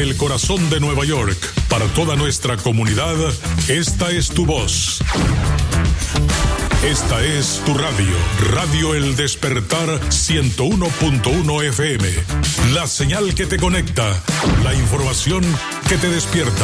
el corazón de Nueva York, para toda nuestra comunidad, esta es tu voz. Esta es tu radio, Radio El Despertar 101.1 FM. La señal que te conecta, la información que te despierta.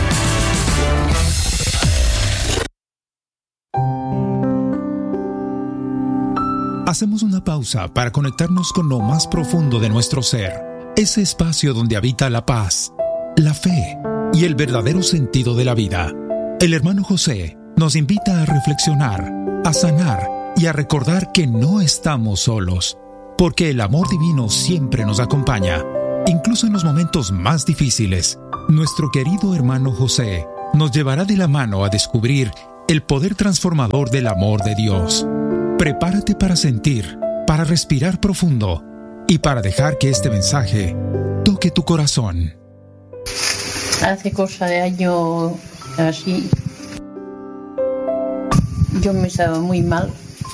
Hacemos una pausa para conectarnos con lo más profundo de nuestro ser, ese espacio donde habita la paz, la fe y el verdadero sentido de la vida. El hermano José nos invita a reflexionar, a sanar y a recordar que no estamos solos, porque el amor divino siempre nos acompaña, incluso en los momentos más difíciles. Nuestro querido hermano José nos llevará de la mano a descubrir el poder transformador del amor de Dios. Prepárate para sentir, para respirar profundo y para dejar que este mensaje toque tu corazón. Hace cosa de año así, yo me estaba muy mal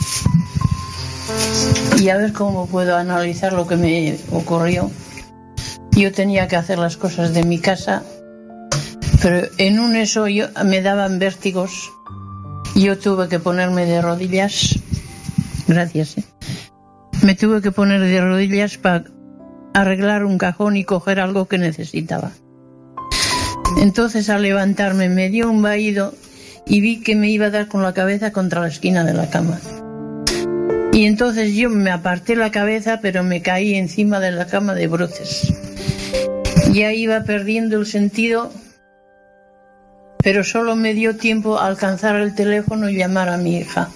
y a ver cómo puedo analizar lo que me ocurrió. Yo tenía que hacer las cosas de mi casa, pero en un eso me daban vértigos. Yo tuve que ponerme de rodillas. Gracias. Me tuve que poner de rodillas para arreglar un cajón y coger algo que necesitaba. Entonces, al levantarme, me dio un vaído y vi que me iba a dar con la cabeza contra la esquina de la cama. Y entonces yo me aparté la cabeza, pero me caí encima de la cama de bruces. Ya iba perdiendo el sentido, pero solo me dio tiempo a alcanzar el teléfono y llamar a mi hija.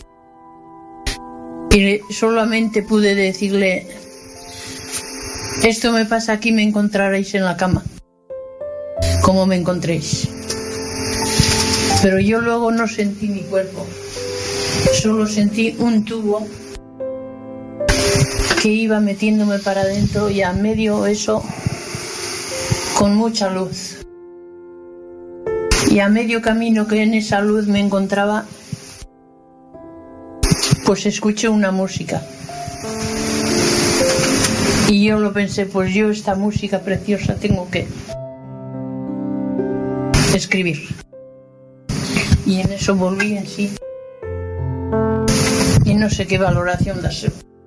Y solamente pude decirle: esto me pasa aquí, me encontraréis en la cama, como me encontréis. Pero yo luego no sentí mi cuerpo, solo sentí un tubo que iba metiéndome para adentro y a medio eso con mucha luz. Y a medio camino que en esa luz me encontraba, pues escuché una música. Y yo lo pensé, pues yo esta música preciosa tengo que escribir. Y en eso volví en sí. Y no sé qué valoración darse.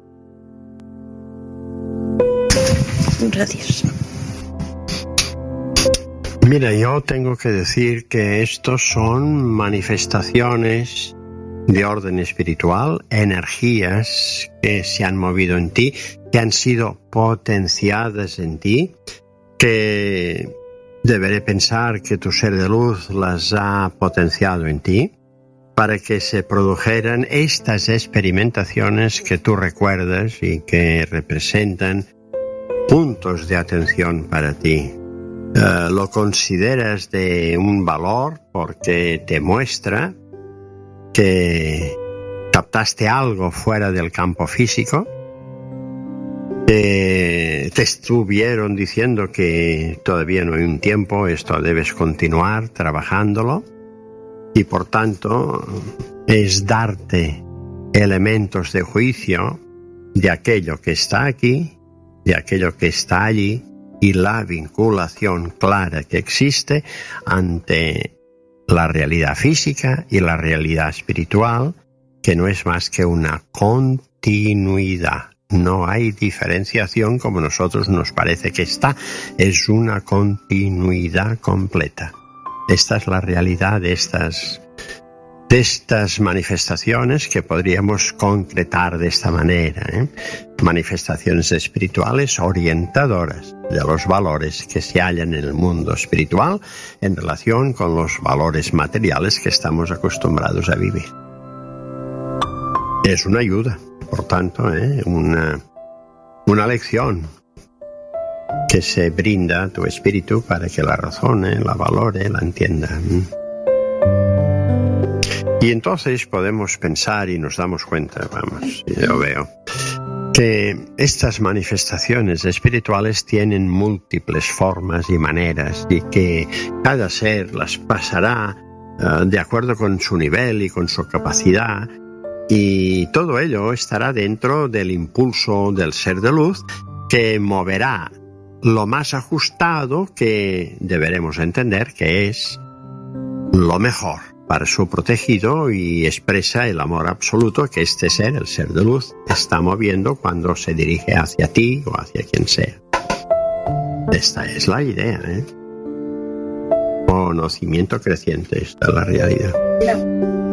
Gracias. Mira, yo tengo que decir que estos son manifestaciones de orden espiritual, energías que se han movido en ti, que han sido potenciadas en ti, que deberé pensar que tu ser de luz las ha potenciado en ti, para que se produjeran estas experimentaciones que tú recuerdas y que representan puntos de atención para ti. Lo consideras de un valor porque te muestra que captaste algo fuera del campo físico, que te estuvieron diciendo que todavía no hay un tiempo, esto debes continuar trabajándolo, y por tanto es darte elementos de juicio de aquello que está aquí, de aquello que está allí, y la vinculación clara que existe ante la realidad física y la realidad espiritual, que no es más que una continuidad. No hay diferenciación como nosotros nos parece que está, es una continuidad completa. Esta es la realidad de estas manifestaciones que podríamos concretar de esta manera, manifestaciones espirituales orientadoras de los valores que se hallan en el mundo espiritual en relación con los valores materiales que estamos acostumbrados a vivir. Es una ayuda, por tanto, una lección que se brinda a tu espíritu para que la razone, la valore, la entienda. Y entonces podemos pensar y nos damos cuenta, yo veo, que estas manifestaciones espirituales tienen múltiples formas y maneras y que cada ser las pasará de acuerdo con su nivel y con su capacidad, y todo ello estará dentro del impulso del ser de luz que moverá lo más ajustado que deberemos entender que es lo mejor para su protegido, y expresa el amor absoluto que este ser, el ser de luz, está moviendo cuando se dirige hacia ti o hacia quien sea. Esta es la idea, Conocimiento creciente, esta es la realidad.